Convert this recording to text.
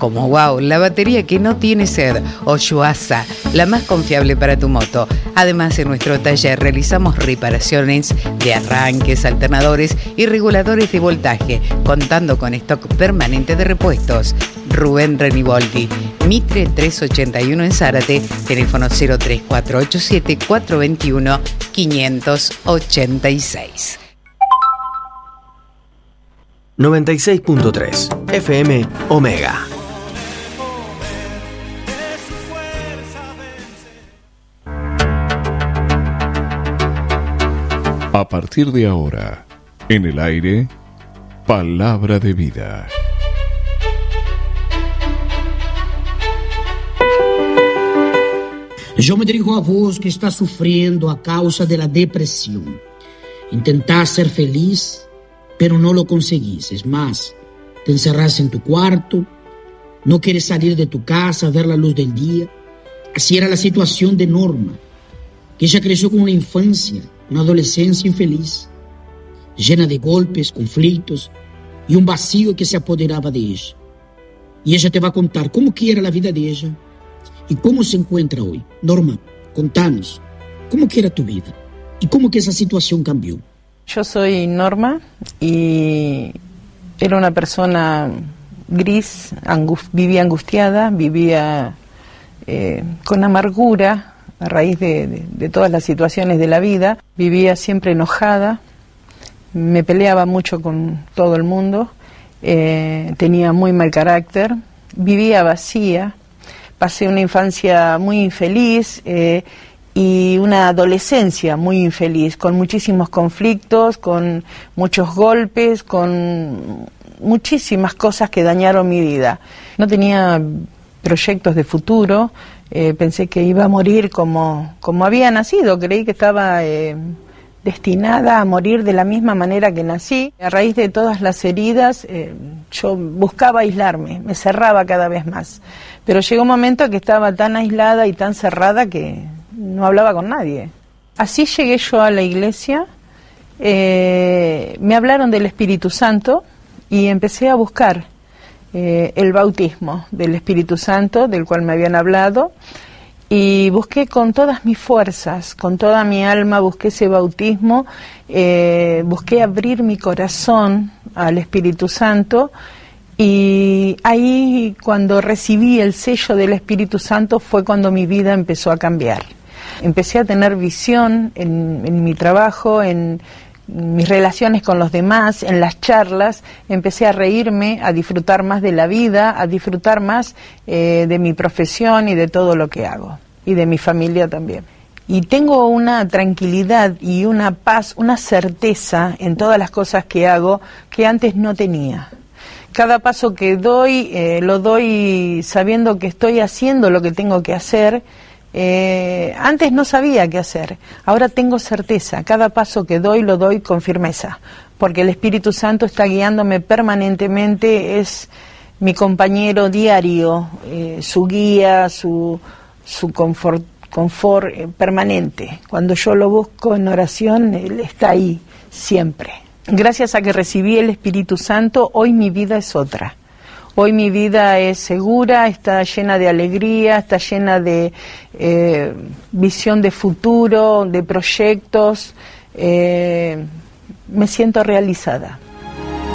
como Wow, la batería que no tiene sed, o Yuasa, la más confiable para tu moto. Además, en nuestro taller realizamos reparaciones de arranques, alternadores y reguladores de voltaje, contando con stock permanente de repuestos. Rubén Reniboldi, Mitre 381 en Zárate, teléfono 03487 421 586. 96.3 FM Omega. A partir de ahora, en el aire, Palabra de Vida. Yo me dirijo a vos que está sufriendo a causa de la depresión. Intentás ser feliz, pero no lo conseguís. Es más, te encerrás en tu cuarto, no quieres salir de tu casa a ver la luz del día. Así era la situación de Norma, que ella creció con una infancia, una adolescencia infeliz, llena de golpes, conflictos y un vacío que se apoderaba de ella. Y ella te va a contar cómo que era la vida de ella y cómo se encuentra hoy. Norma, contanos, ¿cómo que era tu vida? ¿Y cómo que esa situación cambió? Yo soy Norma y era una persona gris, vivía angustiada, vivía con amargura a raíz de todas las situaciones de la vida. Vivía siempre enojada, me peleaba mucho con todo el mundo, tenía muy mal carácter, vivía vacía, pasé una infancia muy infeliz y una adolescencia muy infeliz, con muchísimos conflictos, con muchos golpes, con muchísimas cosas que dañaron mi vida. No tenía proyectos de futuro, pensé que iba a morir como había nacido, creí que estaba destinada a morir de la misma manera que nací. A raíz de todas las heridas, yo buscaba aislarme, me cerraba cada vez más. Pero llegó un momento que estaba tan aislada y tan cerrada que no hablaba con nadie. Así llegué yo a la iglesia, me hablaron del Espíritu Santo y empecé a buscar el bautismo del Espíritu Santo, del cual me habían hablado, y busqué con todas mis fuerzas, con toda mi alma, busqué ese bautismo, busqué abrir mi corazón al Espíritu Santo, y ahí cuando recibí el sello del Espíritu Santo fue cuando mi vida empezó a cambiar. Empecé a tener visión en mi trabajo, en mis relaciones con los demás, en las charlas. Empecé a reírme, a disfrutar más de la vida, a disfrutar más de mi profesión y de todo lo que hago, y de mi familia también. Y tengo una tranquilidad y una paz, una certeza en todas las cosas que hago que antes no tenía. Cada paso que doy, lo doy sabiendo que estoy haciendo lo que tengo que hacer. Antes no sabía qué hacer, ahora tengo certeza, cada paso que doy lo doy con firmeza, porque el Espíritu Santo está guiándome permanentemente, es mi compañero diario, su guía, su confort permanente. Cuando yo lo busco en oración, Él está ahí, siempre. Gracias a que recibí el Espíritu Santo, hoy mi vida es otra. Hoy mi vida es segura, está llena de alegría, está llena de visión de futuro, de proyectos. Me siento realizada.